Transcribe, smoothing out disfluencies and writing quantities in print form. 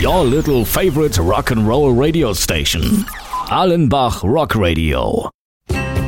Your little favorite rock and roll radio station. Allenbach Rock Radio.